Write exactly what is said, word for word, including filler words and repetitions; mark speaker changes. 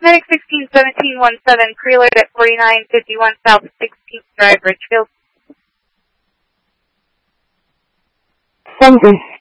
Speaker 1: Medic sixteen seventeen one seven, preload at forty-nine fifty-one South sixteenth Drive, Richfield.
Speaker 2: Census